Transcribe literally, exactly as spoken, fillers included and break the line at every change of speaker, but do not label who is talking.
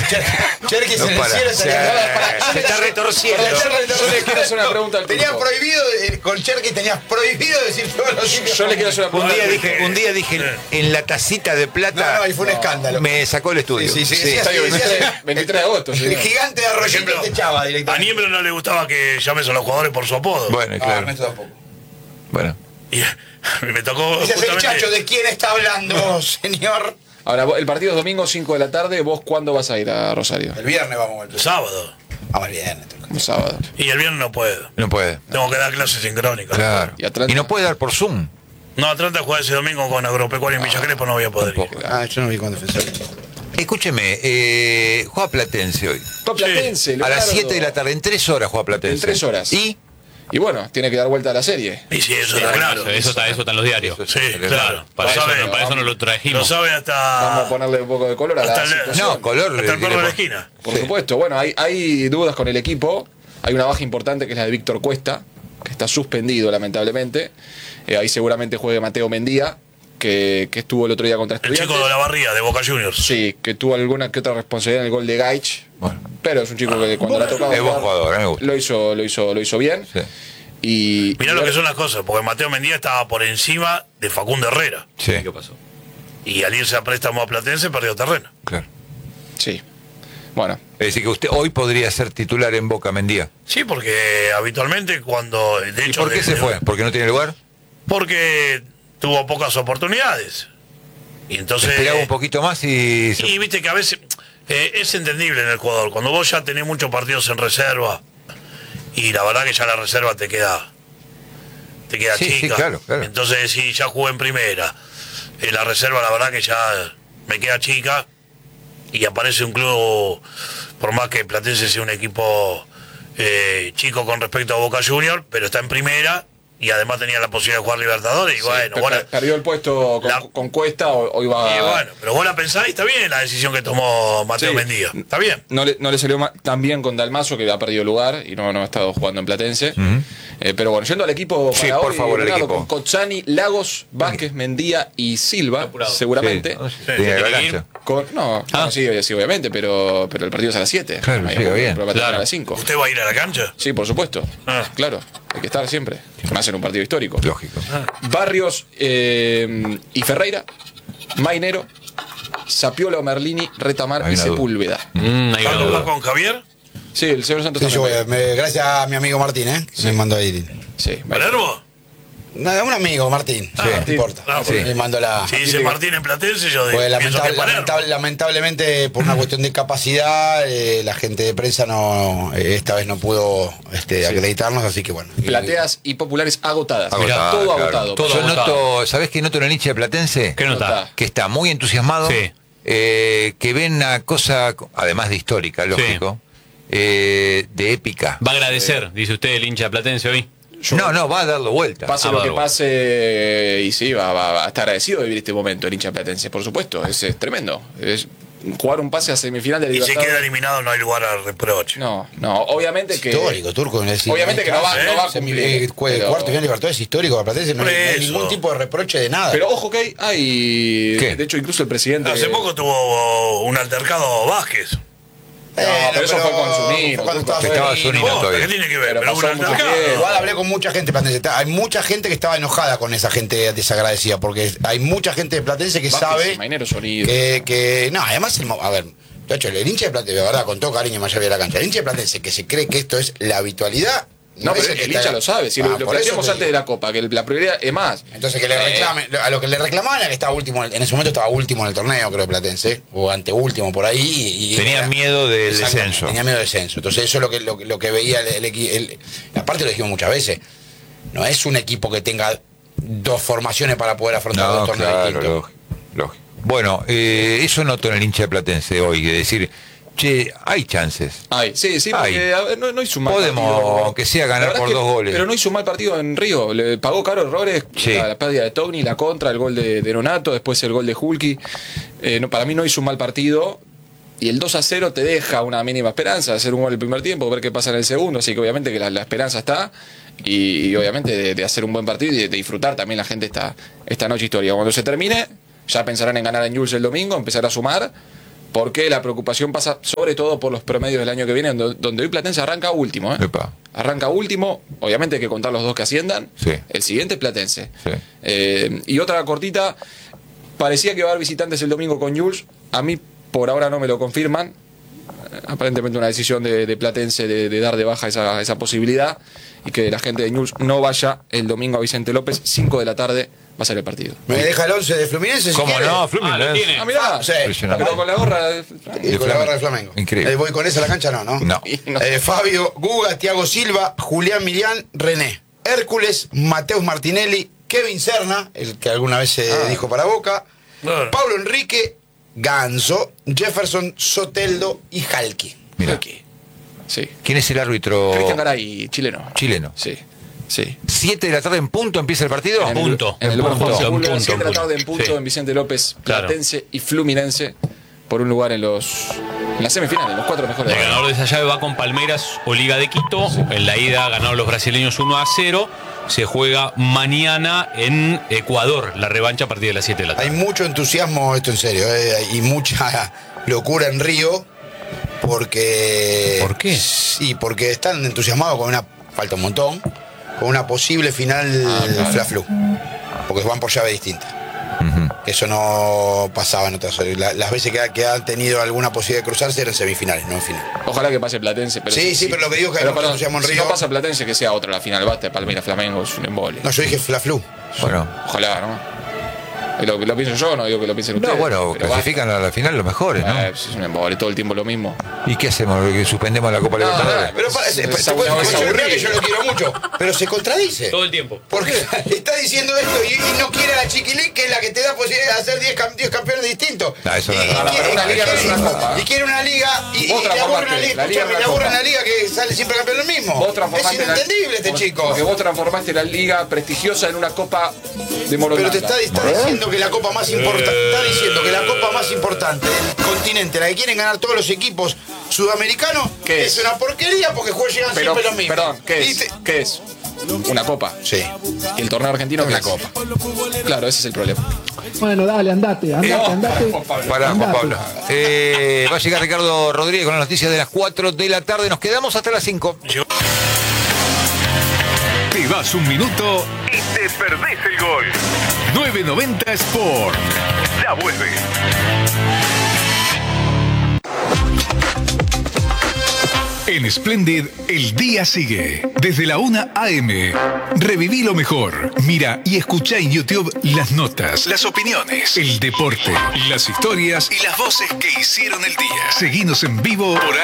Cherkis en el cielo
se está retorciendo.
Yo le quiero hacer una pregunta al
Tenía
turco.
prohibido, con Cherkis tenías prohibido decir todos los sitios.
Yo le quiero hacer una
Un
pregunta.
día dije, un día dije en la tacita de
No,
plata.
no, ahí fue un escándalo.
Me sacó el estudio.
Sí, sí, sí,
Sí.
sí,
Está bien,
sí, sí,
veintitrés
sí.
veintitrés de agosto.
El
señor.
gigante de Arroyito
ejemplo,
te echaba
A
directamente.
Niembro no le gustaba que llames a los jugadores por su apodo.
Bueno,
Ah,
claro.
Ernesto tampoco.
Bueno.
Y me tocó
Ese es el
justamente...
chacho, ¿de quién está hablando, señor?
Ahora, vos- el partido es domingo, cinco de la tarde. ¿Vos cuándo vas a ir a Rosario?
El viernes vamos a
Sábado.
Vamos el viernes. Turco.
Un sábado.
Y el viernes no puedo.
No puede.
Tengo que dar clases sincrónicas.
Claro.
¿Y Atlanta?
Y no puede dar por Zoom.
No, Atlanta juega ese domingo con Agropecuario en Villa Crespo, no voy a poder ir.
Ah, yo no vi con defensor.
Escúcheme, eh, juega Platense hoy.
Top Platense,
A las
Leonardo.
siete de la tarde, en tres horas juega Platense.
En tres horas.
¿Y?
Y bueno, tiene que dar vuelta a la serie.
Y sí, eso está claro.
Eso, eso está, eso está en los diarios.
Sí, claro.
Para,
Lo
eso,
sabe,
no, para eso no lo
lo
trajimos.
sabe
Vamos
hasta...
a ponerle un poco de color a la
Hasta el-
situación.
No, color.
Hasta el perro de la
le-
esquina.
Por
Sí.
supuesto. Bueno, hay, hay dudas con el equipo. Hay una baja importante que es la de Víctor Cuesta, que está suspendido lamentablemente. Eh, ahí seguramente juegue Mateo Mendía, que, que estuvo el otro día contra
El
Estudiantes.
chico de la barría, de Boca Juniors.
Sí, que tuvo alguna que otra responsabilidad en el gol de Gaich.
Bueno.
Pero es un chico que cuando le ha tocado
Es buen
jugar,
jugador, a mí me gusta.
lo hizo, lo hizo, lo hizo bien.
Sí.
Y
Mirá lo que son las cosas, porque Mateo Mendía estaba por encima de Facundo Herrera.
Sí,
¿Qué pasó?
Y al irse a préstamo a Platense perdió terreno.
claro.
sí. Bueno,
Es decir, que usted hoy podría ser titular en Boca Mendía.
Sí, porque habitualmente cuando... De
¿Y
hecho,
por qué
de-
se
de-
fue? ¿Porque no tiene lugar?
Porque tuvo pocas oportunidades. Y entonces...
Esperaba un poquito más y... se-
Y viste que a veces eh, es entendible en el jugador. Cuando vos ya tenés muchos partidos en reserva y la verdad que ya la reserva te queda te queda
Sí, sí,
chica.
claro, claro.
Entonces si ya jugué en primera, eh, la reserva la verdad que ya me queda chica y aparece un club, por más que Platense sea un equipo eh, chico con respecto a Boca Junior, pero está en primera y además tenía la posibilidad de jugar Libertadores y
sí,
bueno,
per-
bueno,
perdió el puesto con,
La-
con Cuesta, ho- hoy va...
y bueno, pero vos la pensás y está bien la decisión que tomó Mateo
Sí.
Mendía. Está bien.
No le, no le salió ma- tan bien con Dalmazo, que ha perdido lugar y no, no ha estado jugando en Platense. Eh, pero bueno, yendo al equipo
Sí,
para
por
hoy,
favor, el
Leonardo,
equipo.
con Cozzani, Lagos, Vázquez, Mendía y Silva,
Apurado.
seguramente.
Sí, no, sí,
Sí,
tiene
tiene
la
que ir.
cancha.
Con- no,
Ah.
no, sí, sí, obviamente, pero, pero el partido es a las siete.
Claro,
Ahí
llega
va-
bien.
pero va a terminar
Claro.
a las cinco.
¿Usted va a ir a la cancha?
Sí, por supuesto.
Ah.
Claro, hay que estar siempre. Más en un partido histórico.
Lógico.
Barrios eh, y Ferreira, Mainero, Sapiola, Merlini, Retamar
Hay
y
una duda.
Sepúlveda.
Mm, hay una
¿Carlos
duda.
va con Javier?
Sí, el señor Santos
Sí, yo voy
también.
a- me- gracias a mi amigo Martín, ¿eh? Que me mandó ahí.
Sí,
¿Palermo?
Nada, un amigo, Martín.
Ah,
no
Martín.
importa.
Ah,
Sí. Me mandó la.
Si dice Martín en Platense, yo
Pues
digo, pienso que
lamentable-
es Palermo.
lamentable- lamentablemente, por una cuestión de capacidad, eh, la gente de prensa no eh, esta vez no pudo este, acreditarnos, así que bueno.
Plateas y populares agotadas.
Agotado,
todo
claro.
agotado.
Todo
Yo
agotado.
noto, ¿sabés qué noto en el hincha de Platense?
¿Qué nota?
Nota.
Que está muy entusiasmado,
Sí.
eh, que ven una cosa, además de histórica, lógico, eh, de épica.
Va a agradecer, dice usted, el hincha platense hoy.
Yo-
no, no, va a darlo vuelta.
Pase
Ah,
lo que
bárbaro.
pase, y sí, va, va- va a estar agradecido de vivir este momento el hincha platense, por supuesto. Es, es tremendo. Es jugar un pase a semifinal de
Y si
Libertadores.
queda eliminado no hay lugar a reproche.
No, no, obviamente que.
Histórico, Turco. es decir,
Obviamente que no va,
¿eh?
no va a
Semi-
cumplir.
eh, cue-
pero-
Cuarto final de Libertadores histórico para Platense, no hay, no hay
Por eso.
ningún tipo de reproche de nada.
Pero ojo que hay, hay-
¿Qué?
de hecho incluso el presidente.
Hace poco tuvo un altercado Vázquez.
No, pero eso fue con Zunino,
fue cuando
Turco.
estaba
Estaba
Zunino.
Zunino
Vos,
todavía.
¿qué tiene que ver?
Pero
Pero,
pasó
un
mucho
altercado.
tiempo.
Igual hablé con mucha gente platense. Está- Hay mucha gente que estaba enojada con esa gente desagradecida, porque hay mucha gente de Platense que
Vázquez,
sabe
Mainero Sonido.
que, que- no, además el mo- a ver, chacho, el hincha de Platense, de verdad, con todo cariño más allá de la cancha, el hincha de Platense que se cree que esto es la habitualidad.
No,
es
pero
que
el
está-
hincha lo sabe. Si
Ah,
lo, lo
por eso
planteamos
te
antes de
digo.
la Copa, que la prioridad es más.
Entonces que le
Eh,
reclame, a lo que le reclamaban era que estaba último, en ese momento estaba último en el torneo, creo, Platense, o anteúltimo por ahí. Y, y
Tenían
era-
miedo del
Exactamente,
descenso.
Tenía miedo del descenso. Entonces eso es lo que, lo, que- lo que veía el, el, equi- el- aparte lo dijimos muchas veces, no es un equipo que tenga dos formaciones para poder afrontar
No,
dos torneos
claro,
distintos.
lógico, lógico. Bueno, eh, eso noto en el hincha de Platense hoy, de decir, che, hay chances.
Ay, sí, sí,
Ay.
porque a ver, no, no hizo un mal
Podemos,
partido.
aunque sea, ganar
La verdad
por
es que-
dos goles.
Pero no hizo un mal partido en Río. Le pagó caro errores.
Sí.
La, la pérdida de Togni, la contra, el gol de, de Nonato, después el gol de Hulki. Eh, no, para mí no hizo un mal partido. Y el dos a cero te deja una mínima esperanza de hacer un gol el primer tiempo, ver qué pasa en el segundo. Así que obviamente que la, la esperanza está. Y, y obviamente de, de hacer un buen partido y de, de disfrutar también la gente esta, esta noche historia. Cuando se termine, ya pensarán en ganar en Jules el domingo, empezar a sumar. Porque la preocupación pasa sobre todo por los promedios del año que viene, do- donde hoy Platense arranca último. ¿eh?
Epa.
Arranca último, obviamente hay que contar los dos que asciendan.
Sí.
El siguiente es Platense.
Sí.
Eh, y otra cortita, parecía que va a haber visitantes el domingo con Jules. A mí por ahora no me lo confirman. Eh, Aparentemente una decisión de, de Platense de, de dar de baja esa, esa posibilidad y que la gente de Jules no vaya el domingo a Vicente López, cinco de la tarde va a ser el partido.
¿Me deja el once de Fluminense? Si
¿Cómo
quiere?
no?
Ah, lo
Fluminense.
tiene.
Ah, mirá,
Sí.
Impresionante.
pero con la gorra de-
Y con la
Flamengo.
barra de Flamengo.
Increíble.
Eh, voy con esa a la cancha, no, ¿no?
No.
no.
Eh, Fabio, Guga, Thiago Silva, Julián Mirián, René, Hércules, Mateus Martinelli, Kevin Serna, el que alguna vez se
Ah.
dijo para Boca,
Claro.
Pablo Enrique, Ganso, Jefferson, Soteldo y Jalki.
Mira.
Aquí. Sí.
¿Quién es el árbitro
Cristian Garay, chileno.
chileno?
Sí, sí.
¿Siete de la tarde en punto empieza el partido?
En el-
punto.
En el
En
Bruno
punto,
José
en
Sepúlveda,
punto,
siete de la
en
tarde en
punto.
punto
Sí.
en Vicente López,
Claro.
Platense y Fluminense por un lugar en los en las semifinales, los cuatro mejores.
El
de la
ganador de esa llave va con Palmeiras o Liga de Quito. En la ida ganaron los brasileños uno a cero. Se juega mañana en Ecuador. La revancha a partir de las siete de la tarde.
Hay mucho entusiasmo, esto en serio, eh, y mucha locura en Río, porque...
¿Por qué?
Sí, porque están entusiasmados con una... Falta un montón, con una posible final
Ah, claro.
Fla-Flu, porque van por llave distinta. Eso no pasaba en otras. la- Las veces que, que han tenido alguna posibilidad de cruzarse eran semifinales, no en final.
Ojalá que pase Platense. Pero
Sí, sí, pero lo que digo es que hay
pero,
mucho
perdón,
entusiasmo en
si
Río.
no pasa Platense, que sea otra la final. Basta, Palmeiras Flamengo es un embole.
No, yo dije Fla-Flu.
Bueno.
Ojalá, ¿no? Es lo que lo pienso yo, no digo que lo piensen ustedes.
No, bueno,
pero
clasifican a la final los mejores,
basta.
¿no?
Eh, es un embole, todo el tiempo lo mismo.
¿Y qué hacemos? ¿Que suspendemos la Copa
No,
Libertadores?
Pero para,
Es-
se-
es
te puedo-
aburrido,
te puedo
es
asegurar que
aburrido.
yo lo quiero mucho, pero se contradice.
Todo el tiempo.
Porque está diciendo esto y, y no quiere a la Chiquilín, que es la que te da posibilidad de hacer diez campeones distintos.
No, eso
y,
no es
y
verdad.
quiere,
Una liga
y quiere-
no es una copa.
y quiere una liga y, y
Vos
le aburre una
transformaste
liga,
la liga en
escúchame,
una
le aburre
copa.
una liga que sale siempre campeón el mismo.
Vos
Es
transformaste la-
inentendible este
porque-
chico.
Porque vos transformaste la liga prestigiosa en una copa de Morondanga.
Pero te está, está diciendo que la copa más importante, está diciendo que la copa más importante del continente, la que quieren ganar todos los equipos sudamericanos,
¿Qué
es?
es?
una porquería porque juegan llegan
Pero,
siempre los mismos.
perdón, ¿qué
Y
es?
te-
¿Qué es? Una copa.
Sí.
¿Y el torneo argentino
Una
qué es?
copa.
Claro, ese es el problema.
Bueno, dale, andate, andate,
No,
andate.
Juan Pablo.
Para Juan
Andate.
Pablo. Eh, va a llegar Ricardo Rodríguez con las noticias de las cuatro de la tarde. Nos quedamos hasta las cinco.
Te vas un minuto y te perdés el gol. novecientos noventa Sport. Ya vuelve. En Splendid, el día sigue. Desde la una a eme. Reviví lo mejor. Mira y escucha en YouTube las notas, las opiniones, el deporte, las historias y las voces que hicieron el día. Seguinos en vivo por